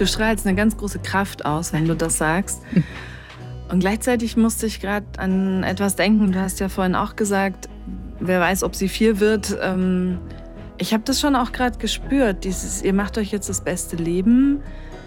Du strahlst eine ganz große Kraft aus, wenn du das sagst. Und gleichzeitig musste ich gerade an etwas denken. Du hast ja vorhin auch gesagt, wer weiß, ob sie 4 wird. Ich habe das schon auch gerade gespürt, dieses, ihr macht euch jetzt das beste Leben.